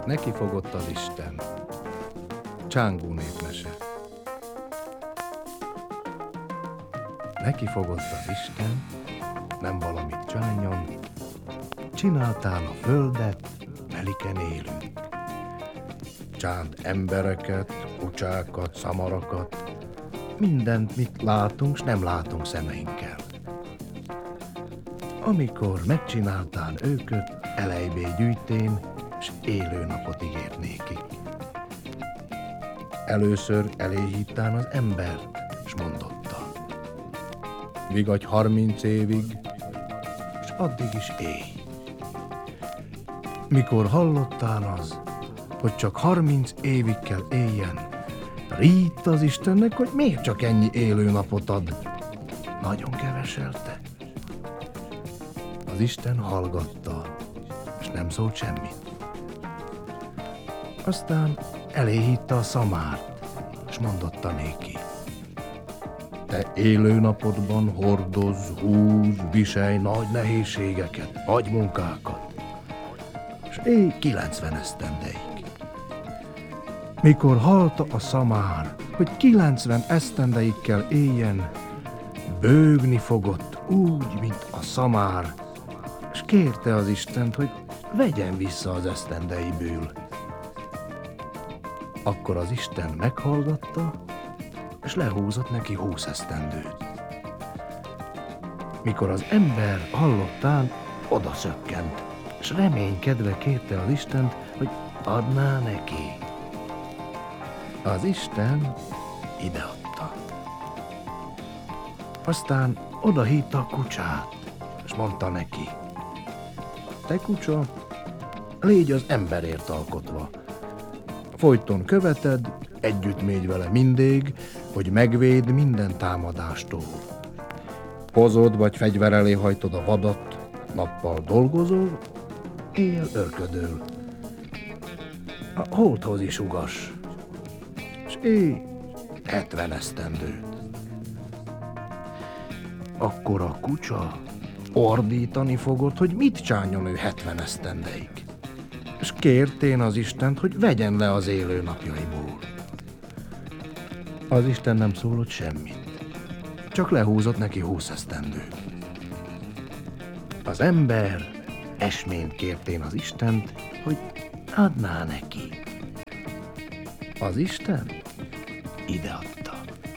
Neki fogott az Isten. Csángó népmese. Neki fogott az Isten, nem valamit csányon, csináltál a földet, meliken élünk. Csánt embereket, kucsákat, szamarakat, mindent, mit látunk, s nem látunk szemeinkkel. Amikor megcsináltál őköt, elejbé gyűjtén, s élő napot ígért nékik. Először eléhívtál az embert, s mondotta: vigadj 30 évig, s addig is élj. Mikor hallottál az, hogy csak 30 évig kell éljen, rídt az Istennek, hogy miért csak ennyi élő napot ad. Nagyon keveselte. Az Isten hallgatta, és nem szólt semmit. Aztán eléhívta a szamárt, és mondotta néki: te élő napodban hordozz, húzz, viselj nagy nehézségeket, agymunkákat, és élj 90 esztendeig. Mikor hallta a szamár, hogy 90 esztendeig kell éljen, bőgni fogott úgy, mint a szamár, és kérte az Istent, hogy vegyen vissza az esztendeiből. Akkor az Isten meghallgatta, és lehúzott neki 20 esztendőt. Mikor az ember hallottán, odaszökkent, és reménykedve kérte az Istent, hogy adná neki. Az Isten ideadta. Aztán odahívta a kucsát, és mondta neki: te kutya, légy az emberért alkotva. Folyton követed, együtt mégy vele mindig, hogy megvéd minden támadástól. Hozod vagy fegyver elé hajtod a vadat, nappal dolgozol, éjjel örködöl. A holdhoz is ugass, és élj 70 esztendőt. Akkor a kutya ordítani fogott, hogy mit csánjon ő 70 esztendeig. És kértén az Istent, hogy vegyen le az élő napjaiból. Az Isten nem szólott semmit, csak lehúzott neki 20 esztendőt. Az ember esmént kértén az Istent, hogy adná neki. Az Isten ideadta.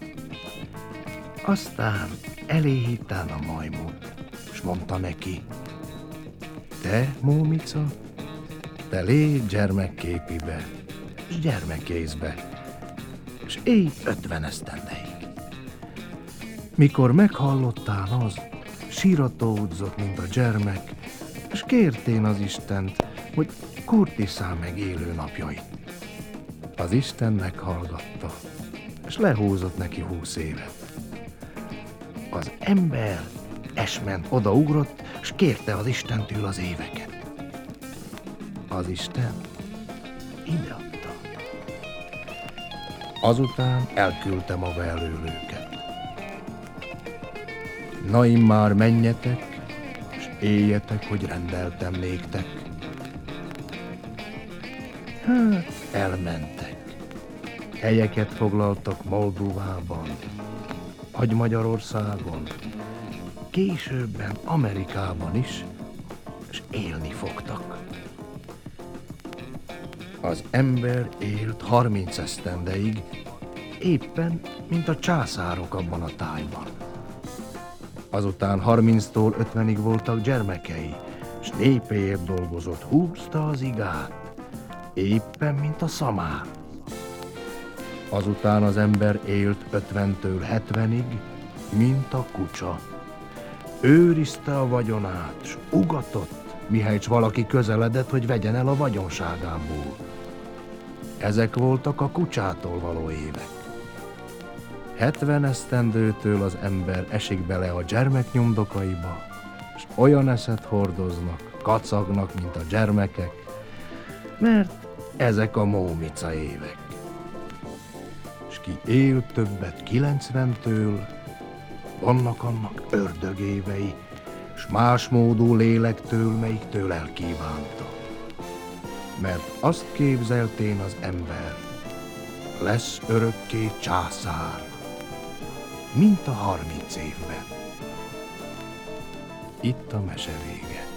Aztán eléhívtál a majmot, és mondta neki: te, mómica, te légy gyermekképibe, és gyermekézbe, és élj 50 esztendeig. Mikor meghallottál az, síratódzott, mint a gyermek, és kértén az Istent, hogy kurtisszál meg élő napjait. Az Isten meghallgatta, és lehúzott neki 20 évet. Az ember esment odaugrott, és kérte az Istentől az éveket. Az Isten ideadta. Azután elküldte maga elől őket. Na immár menjetek, és éljetek, hogy rendeltem néktek. Hát, elmentek. Helyeket foglaltak Moldovában, Magyarországon, későbben Amerikában is, és élni fogtak. Az ember élt 30 esztendeig, éppen, mint a császárok abban a tájban. Azután 30-tól 50-ig voltak gyermekei, s népéért dolgozott, húzta az igát, éppen, mint a szamár. Azután az ember élt 50-től 70-ig, mint a kutya. Őrizte a vagyonát, s ugatott, mihelyt valaki közeledett, hogy vegyen el a vagyonságából. Ezek voltak a kucsától való évek. 70 esztendőtől az ember esik bele a gyermeknyomdokaiba, és olyan eszet hordoznak, kacagnak, mint a gyermekek, mert ezek a mómica évek. És ki él többet 90-től, vannak annak ördögévei, s más módú lélektől, melyiktől elkívánta. mert azt képzeltén az ember, lesz örökké császár, mint a 30 évben. Itt a mese vége.